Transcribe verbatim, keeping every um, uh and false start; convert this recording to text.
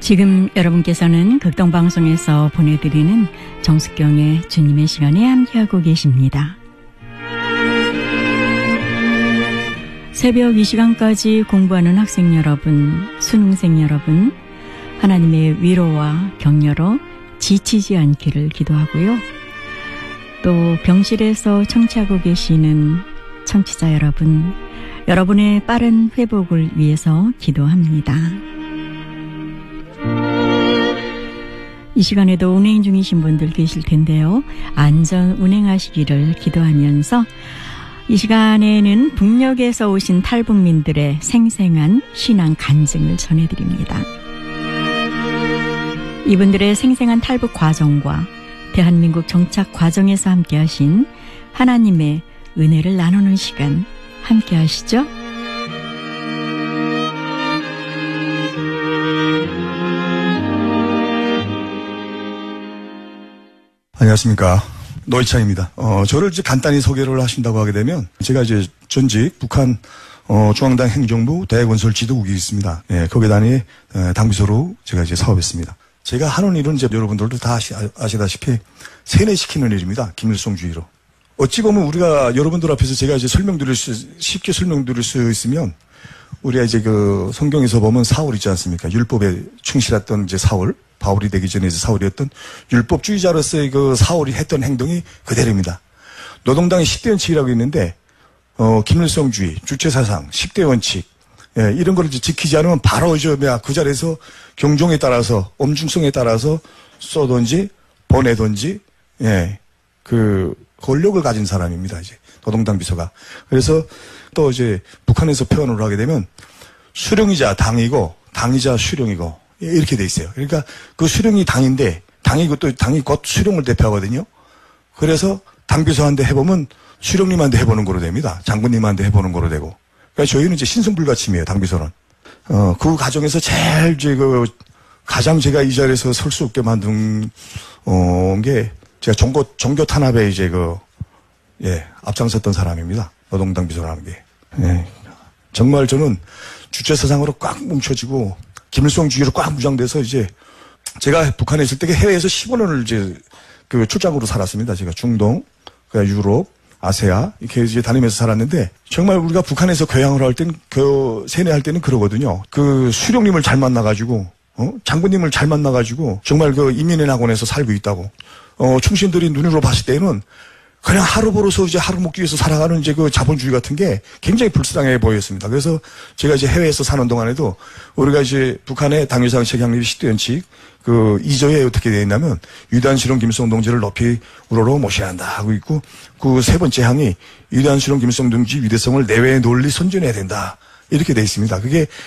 지금 여러분께서는 극동방송에서 보내드리는 정숙경의 주님의 시간에 함께하고 계십니다. 새벽 이 시간까지 공부하는 학생 여러분, 수능생 여러분, 하나님의 위로와 격려로 지치지 않기를 기도하고요. 또 병실에서 청취하고 계시는 청취자 여러분, 여러분의 빠른 회복을 위해서 기도합니다. 이 시간에도 운행 중이신 분들 계실 텐데요. 안전 운행하시기를 기도하면서 이 시간에는 북녘에서 오신 탈북민들의 생생한 신앙 간증을 전해드립니다. 이분들의 생생한 탈북 과정과 대한민국 정착 과정에서 함께하신 하나님의 은혜를 나누는 시간 함께하시죠. 안녕하십니까. 노희창입니다. 어, 저를 이제 간단히 소개를 하신다고 하게 되면, 제가 이제 전직 북한, 어, 중앙당 행정부 대건설 지도국이 있습니다. 예, 거기에 단위, 에, 당비서로 제가 이제 사업했습니다. 제가 하는 일은 이제 여러분들도 다 아시, 아시다시피 세뇌시키는 일입니다. 김일성주의로. 어찌 보면 우리가 여러분들 앞에서 제가 이제 설명드릴 수, 쉽게 설명드릴 수 있으면, 우리가 이제 그 성경에서 보면 사울 있지 않습니까? 율법에 충실했던 이제 사울. 바울이 되기 전에 사울이었던 율법주의자로서의 그 사울이 했던 행동이 그대로입니다. 노동당의 십 대 원칙이라고 있는데, 어, 김일성주의, 주체사상, 십 대 원칙, 예, 이런 거를 지키지 않으면 바로 이제 그 자리에서 경종에 따라서, 엄중성에 따라서 쏘든지, 보내든지, 예, 그 권력을 가진 사람입니다, 이제. 노동당 비서가. 그래서 또 이제 북한에서 표현을 하게 되면 수령이자 당이고, 당이자 수령이고, 이렇게 돼 있어요. 그러니까 그 수령이 당인데, 당이고 또 당이 곧 수령을 대표하거든요. 그래서 당비서한테 해보면 수령님한테 해보는 거로 됩니다. 장군님한테 해보는 거로 되고. 그러니까 저희는 이제 신승불가침이에요, 당비서는. 어, 그 과정에서 제일 이제 그, 가장 제가 이 자리에서 설 수 없게 만든, 어, 게, 제가 종교, 종교 탄압에 이제 그, 예, 앞장섰던 사람입니다. 노동당 비서라는 게. 예. 정말 저는 주체사상으로 꽉 뭉쳐지고, 김일성주의로 꽉 무장돼서 이제 제가 북한에 있을 때 해외에서 십오 년을 이제 그 출장으로 살았습니다. 제가 중동, 유럽, 아세아 이렇게 이제 다니면서 살았는데 정말 우리가 북한에서 교양을 할 땐, 교 세뇌할 때는 그러거든요. 그 수령님을 잘 만나가지고, 어? 장군님을 잘 만나가지고 정말 그 인민의 낙원에서 살고 있다고. 어, 충신들이 눈으로 봤을 때는 그냥 하루 벌어서 이제 하루 먹기 위해서 살아가는 이제 그 자본주의 같은 게 굉장히 불쌍해 보였습니다. 그래서 제가 이제 해외에서 사는 동안에도 우리가 이제 북한의 당위상 책양립 십 대 원칙 그 이 조에 어떻게 되어 있냐면 위대한 실용 김일성 동지를 높이 우러러 모셔야 한다 하고 있고 그 세 번째 항이 위대한 실용 김일성 동지 위대성을 내외에 널리 선전해야 된다. 이렇게 되어 있습니다. 그게